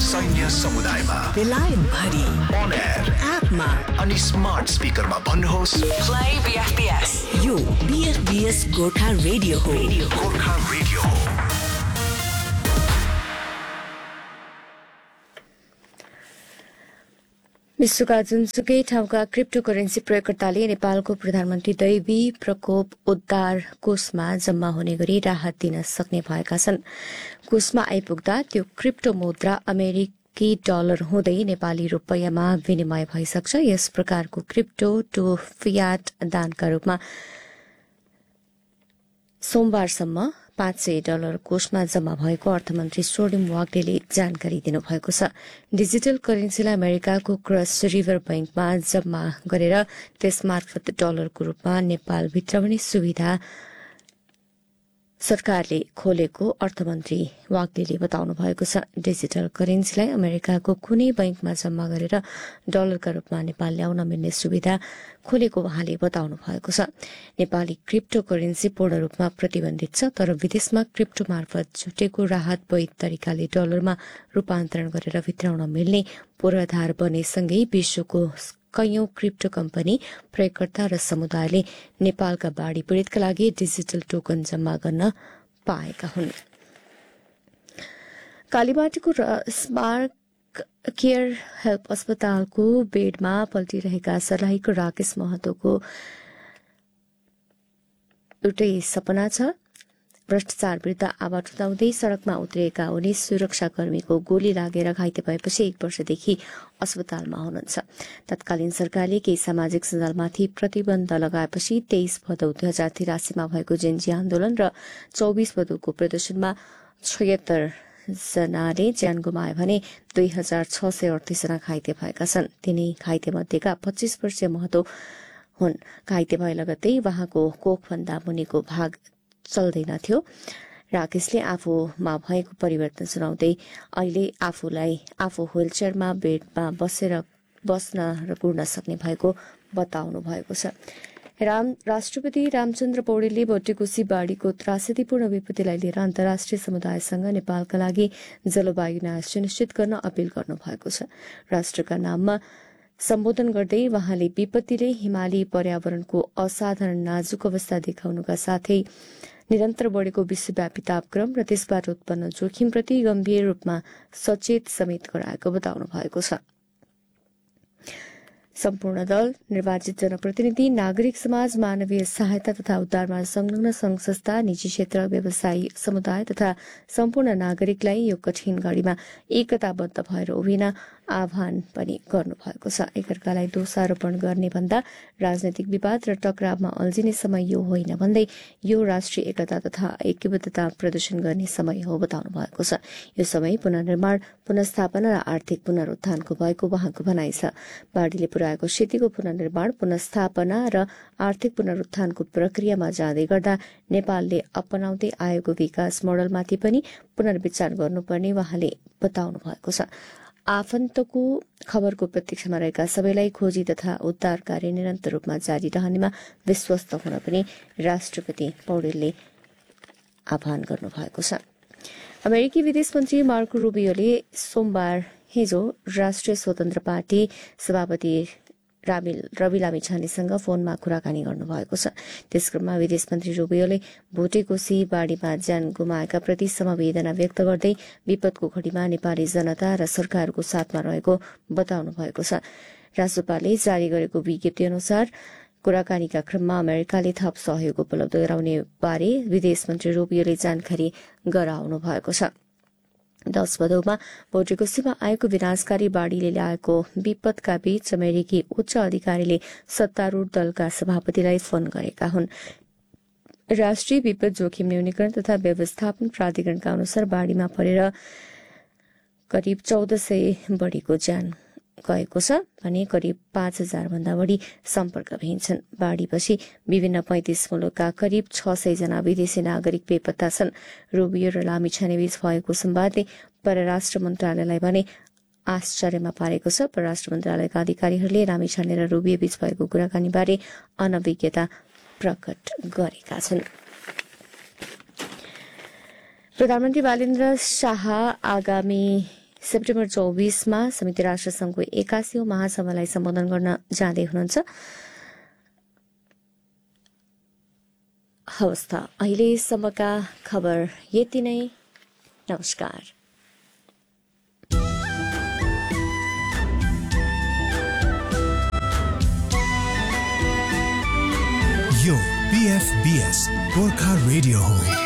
सैन्य समुदायमा बेलायत भरि on air एपमा अनि स्मार्ट स्पिकरमा भन्नुहोस् प्ले बीएफबीएस यो बीएफबीएस गोर्खा रेडियो हो गोर्खा रेडियो हो। विश्वका जुनसुकै ठाउँका क्रिप्टोकरेन्सी प्रयोगकर्ताले नेपालको प्रधानमन्त्री दैवी प्रकोप उद्धार कोषमा जम्मा हुने गरी राहत दिन सक्ने भएका छन्। कोषमा आइपुग्दा त्यो क्रिप्टो मुद्रा अमेरिकी डलर हुँदै नेपाली रुपैयाँमा विनिमय भइसक्छ। यस प्रकारको क्रिप्टो टु फियाट दानका रूपमा सोमबारसम्म $500 कोषमा जम्मा भएको अर्थमन्त्री स्वर्णिम वाग्देले जानकारी दिनुभएको छ। डिजिटल करेन्सीलाई अमेरिकाको क्रस रिभर बैंकमा जम्मा गरेर त्यसमार्फत डलरको रूपमा नेपाल भित्राउने सुविधा सरकारले खोलेको अर्थमन्त्री वाग्देले बताउनु भएको छ। डिजिटल करेन्सीलाई अमेरिकाको कुनै बैंकमा जम्मा गरेर डलरका रूपमा नेपाल ल्याउन मिल्ने सुविधा खोलेको उहाँले बताउनु भएको छ। नेपाली क्रिप्टो करेन्सी पूर्ण रूपमा प्रतिबन्धित छ, तर विदेशमा क्रिप्टो मार्फत छुटेको राहत वैध तरिकाले डलरमा रूपान्तरण गरेर भित्राउन मिल्ने पूर्वाधार बनेसँगै विश्वको कैयौं क्रिप्टो कम्पनी प्रयोगकर्ता र समुदायले नेपालका बाढ़ी पीड़ितका लागि डिजिटल टोकन जम्मा गर्न पाएका हुन्। कालीबाटको स्मार्ट केयर हेल्प अस्पतालको बेडमा पल्टिरहेका सर्लाहीको राकेश महतोको एउटै सपना छ। भ्रष्टाचार विरूद्ध आवाज उठाउँदै सड़कमा उत्रिएका उनी सुरक्षाकर्मीको गोली लागेर घाइते भएपछि 1 वर्षदेखि अस्पतालमा हुनुहुन्छ। तत्कालीन सरकारले केही सामाजिक सञ्जालमाथि प्रतिबन्ध लगाएपछि 23 भदौ 2083 मा भएको जेन्जी आन्दोलन र 24 भदौको प्रदर्शनमा 76 जनाले ज्यान गुमाए भने 2638 जना घाइते भएका छन्। तिनी घाइते मध्येका 25 वर्षीय महतो हुन्। घाइते भए लगत्तै वहाँको कोखभन्दा मुनिको भाग चल्दैनथ्यो। राकेशले आफूमा भएको परिवर्तन सुनाउँदै अहिले आफू व्हीलचेयरमा बेडमा बस्न र कुर्न सक्ने भएको बताउनु भएको छ। राष्ट्रपति रामचन्द्र पौडेलले भोटेकोशी बाढ़ीको त्रासदीपूर्ण विपत्तिलाई लिएर अन्तर्राष्ट्रिय समुदायसँग नेपालका लागि जलवायु न्याय सुनिश्चित गर्न अपील गर्नु भएको छ। राष्ट्रका नाममा सम्बोधन गर्दै वहाँले विपत्तिले हिमाली पर्यावरणको असाधारण नाजुक अवस्था देखाउनुका साथै निरन्तर बढ़ेको विश्वव्यापी तापक्रम र त्यसबाट उत्पन्न जोखिमप्रति गम्भीर रूपमा सचेत समेत गराएको बताउनु भएको छ। सम्पूर्ण दल, निर्वाचित जनप्रतिनिधि, नागरिक समाज, मानवीय सहायता तथा उद्धारमा संलग्न संघ संस्था, निजी क्षेत्र, व्यवसायी समुदाय तथा सम्पूर्ण नागरिकलाई यो कठिन घड़ीमा एकताबद्ध भएर उभिन आह्वान पनि गर्नु भएको छ। एकअर्कालाई दोषारोपण गर्ने भन्दा राजनैतिक विवाद र टकरावमा अल्झिने समय यो होइन भन्दै यो राष्ट्रिय एकता तथा ऐक्यबद्धता प्रदर्शन गर्ने समय हो बताउनु भएको छ। यो समय पुनर्निर्माण, पुनर्स्थापना र आर्थिक पुनरुत्थानको भएको वहाँको भनाइ छ। बाढ़ीले पुर्याएको क्षतिको पुनर्निर्माण, पुनर्स्थापना र आर्थिक पुनरुत्थानको प्रक्रियामा जाँदै गर्दा नेपालले अपनाउँदै आएको विकास मोडलमाथि पनि पुनर्विचार गर्नुपर्ने वहाँले बताउनु भएको छ। आफन्तको खबरको प्रतीक्षामा रहेका सबैलाई खोजी तथा उद्धार कार्य निरन्तर रूपमा जारी रहनेमा विश्वस्त हुन पनि राष्ट्रपति पौडेलले आह्वान गर्नुभएको छ। अमेरिकी विदेश मन्त्री मार्को रूबियोले सोमबार हिजो राष्ट्रिय स्वतन्त्र पार्टी सभापति रवि लामिछानेसँग फोनमा कुराकानी गर्नुभएको छ। त्यसक्रममा विदेश मन्त्री रूबियोले भोटेकोशी बाढ़ीमा ज्यान गुमाएका प्रति समवेदना व्यक्त गर्दै विपदको घड़ीमा नेपाली जनता र सरकारको साथमा रहेको बताउनु भएको छ। राजसभाले जारी गरेको विज्ञप्ति अनुसार कुराकानीका क्रममा अमेरिकाले थप सहयोग उपलब्ध गराउने बारे विदेश मन्त्री रूबियोले जानकारी गराउनु भएको छ। 10 भदौमा भोटेकोशीमा आएको विनाशकारी बाढ़ीले ल्याएको विपदका बीच अमेरिकी उच्च अधिकारीले सत्तारूढ़ दलका सभापतिलाई फोन गरेका हुन्। राष्ट्रिय विपद जोखिम न्यूनीकरण तथा व्यवस्थापन प्राधिकरणका अनुसार बाढ़ीमा परेर करिब 1400 बढ़ीको ज्यान गएको छ भने करिब 5000 भन्दा बढ़ी सम्पर्कविहीन छन्। बाढ़ीपछि विभिन्न 35 मुलुकका करिब 600 जना विदेशी नागरिक बेपत्ता छन्। रूबियो र लामिछानेबीच भएको संवादले परराष्ट्र मन्त्रालयलाई भने आश्चर्यमा पारेको छ। परराष्ट्र मन्त्रालयका अधिकारीहरूले लामिछाने र रूबियो बीच भएको कुराकानीबारे अनभिज्ञता प्रकट गरेका छन्। प्रधानमन्त्री बालेन्द्र शाह आगामी सेप्टेम्बर 24मा संयुक्त राष्ट्रसङ्घको 81औं महासभालाई सम्बोधन गर्न जाँदै हुनुहुन्छ। हवस् त अहिलेसम्मका खबर यति नै। नमस्कार। यो PFBS गोर्खा रेडियो हो।